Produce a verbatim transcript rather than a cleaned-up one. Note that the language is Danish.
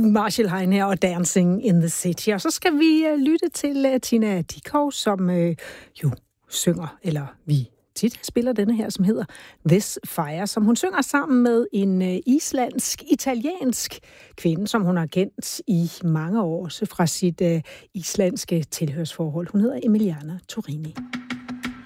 Marshall Hein her og Dancing in the City. Og så skal vi uh, lytte til uh, Tina Dickow, som uh, jo synger, eller vi tit spiller denne her, som hedder This Fire, som hun synger sammen med en uh, islandsk-italiensk kvinde, som hun har kendt i mange år, også fra sit uh, islandske tilhørsforhold. Hun hedder Emiliana Torini.